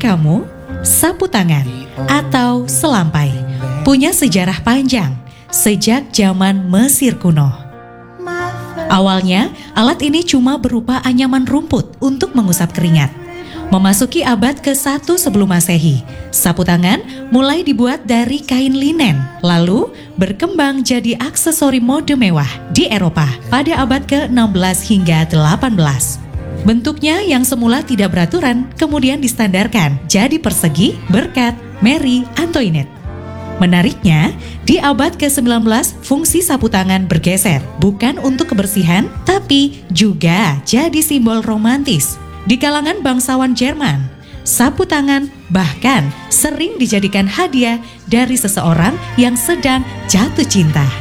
kamu, sapu tangan atau selampai punya sejarah panjang sejak zaman Mesir kuno. Awalnya, alat ini cuma berupa anyaman rumput untuk mengusap keringat. Memasuki abad ke-1 sebelum Masehi, sapu tangan mulai dibuat dari kain linen, lalu berkembang jadi aksesori mode mewah di Eropa pada abad ke-16 hingga 18. Bentuknya yang semula tidak beraturan kemudian distandarkan jadi persegi, berkat, Marie Antoinette. Menariknya, di abad ke-19 fungsi sapu tangan bergeser, bukan untuk kebersihan, tapi juga jadi simbol romantis. Di kalangan bangsawan Jerman, sapu tangan bahkan sering dijadikan hadiah dari seseorang yang sedang jatuh cinta.